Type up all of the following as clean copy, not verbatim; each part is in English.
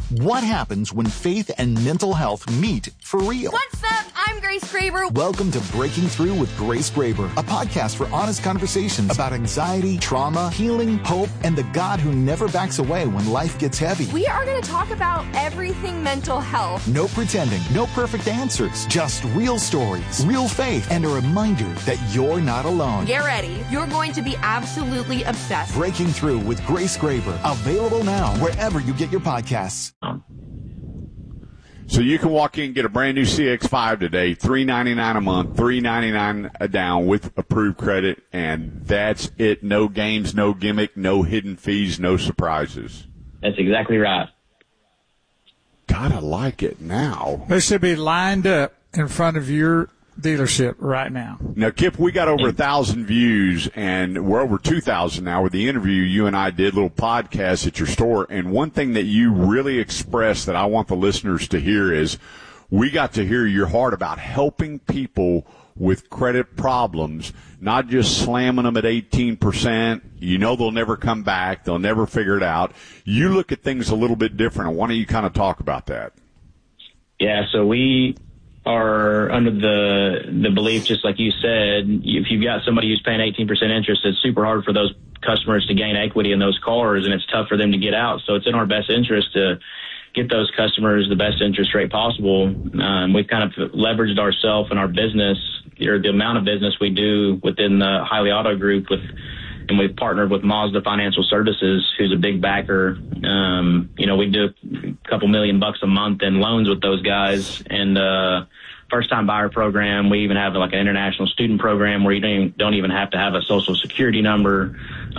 What happens when faith and mental health meet for real? What's up? I'm Grace Graber. Welcome to Breaking Through with Grace Graber, a podcast for honest conversations about anxiety, trauma, healing, hope, and the God who never backs away when life gets heavy. We are going to talk about everything mental health. No pretending, no perfect answers, just real stories, real faith, and a reminder that you're not alone. Get ready. You're going to be absolutely obsessed. Breaking Through with Grace Graber, available now wherever you get your podcasts. So you can walk in and get a brand new CX-5 today, $399 a month, $399 a down with approved credit, and that's it. No games, no gimmick, no hidden fees, no surprises. That's exactly right. Gotta like it now. They should be lined up in front of your dealership right now. Now, Kip, we got over 1,000 views, and we're over 2,000 now with the interview you and I did, little podcast at your store. And one thing that you really expressed that I want the listeners to hear is we got to hear your heart about helping people with credit problems, not just slamming them at 18%. You know they'll never come back. They'll never figure it out. You look at things a little bit different. Why don't you kind of talk about that? Yeah, so we are under the belief, just like you said, if you've got somebody who's paying 18% interest, it's super hard for those customers to gain equity in those cars, and it's tough for them to get out. So it's in our best interest to get those customers the best interest rate possible. We've kind of leveraged ourselves and our business, or the amount of business we do within the Hiley Auto Group and we've partnered with Mazda Financial Services, who's a big backer. We do a couple $1 million a month in loans with those guys, and first-time buyer program. We even have like an international student program where you don't even have to have a social security number.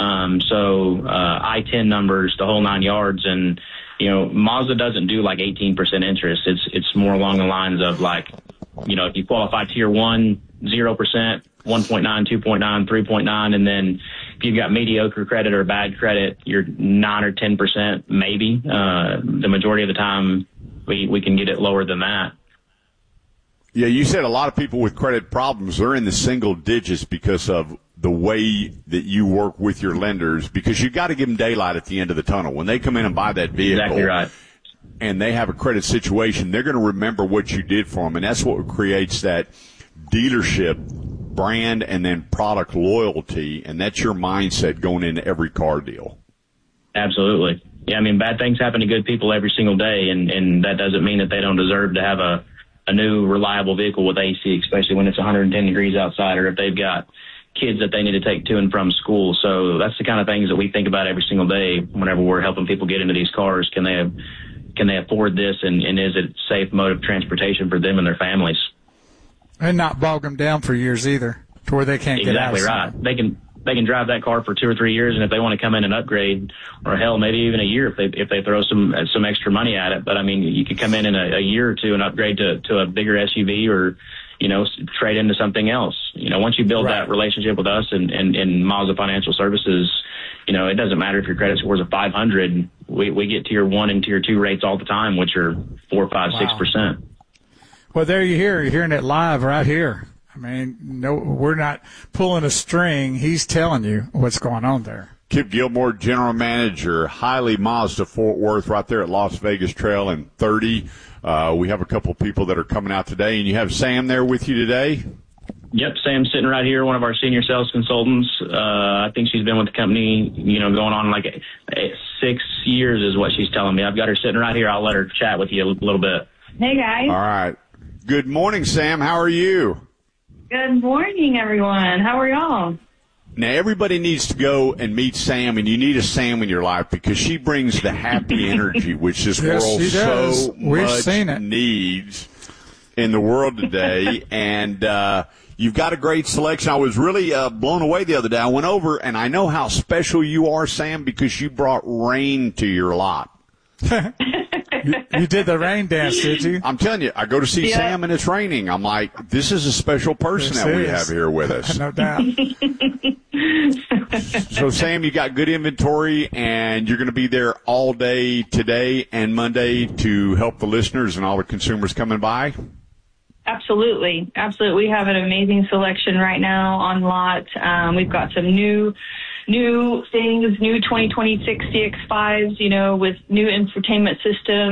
I-10 numbers, the whole 9 yards. And, Mazda doesn't do like 18% interest. It's more along the lines of like, if you qualify tier 1, 0%, 1.9, 2.9, 3.9, and then if you've got mediocre credit or bad credit, you're 9 or 10% maybe. The majority of the time, we can get it lower than that. Yeah, you said a lot of people with credit problems are in the single digits because of the way that you work with your lenders, because you got to give them daylight at the end of the tunnel. When they come in and buy that vehicle, exactly right, and they have a credit situation, they're going to remember what you did for them, and that's what creates that dealership brand and then product loyalty, and that's your mindset going into every car deal. Absolutely. Yeah, I mean, bad things happen to good people every single day, and that doesn't mean that they don't deserve to have a new reliable vehicle with AC, especially when it's 110 degrees outside, or if they've got kids that they need to take to and from school. So that's the kind of things that we think about every single day whenever we're helping people get into these cars. Can they afford this, and is it a safe mode of transportation for them and their families? And not bog them down for years either, to where they can't get out. Exactly right. They can drive that car for 2 or 3 years, and if they want to come in and upgrade, or hell, maybe even a year if they throw some extra money at it. But I mean, you could come in a year or two and upgrade to a bigger SUV, or trade into something else. Once you build that relationship with us and Mazda Financial Services, it doesn't matter if your credit score is a 500. We get tier 1 and tier 2 rates all the time, which are 4, 5, 6%. Well, there you're hearing it live right here. I mean, no, we're not pulling a string. He's telling you what's going on there. Kip Gilmore, General Manager, Hiley Mazda Fort Worth, right there at Las Vegas Trail and 30. We have a couple people that are coming out today, and you have Sam there with you today? Yep, Sam's sitting right here, one of our senior sales consultants. I think she's been with the company, going on like 6 years is what she's telling me. I've got her sitting right here. I'll let her chat with you a little bit. Hey, guys. All right. Good morning, Sam. How are you? Good morning, everyone. How are y'all? Now, everybody needs to go and meet Sam, and you need a Sam in your life because she brings the happy energy, which this world so much needs in the world today. And you've got a great selection. I was really blown away the other day. I went over, and I know how special you are, Sam, because you brought rain to your lot. You did the rain dance, did you? I'm telling you, I go to see Sam and it's raining. I'm like, this is a special person that we have here with us. No doubt. So, Sam, you got good inventory, and you're going to be there all day today and Monday to help the listeners and all the consumers coming by? Absolutely. We have an amazing selection right now on lot. We've got some new things, new 2026 CX-5s, with new infotainment systems.